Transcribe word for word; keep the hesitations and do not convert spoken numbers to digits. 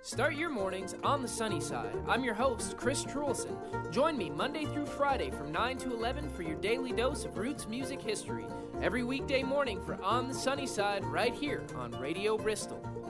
Start your mornings on the sunny side. I'm your host, Chris Trulson. Join me Monday through Friday from nine to eleven for your daily dose of roots music history. Every weekday morning for On the Sunny Side right here on Radio Bristol.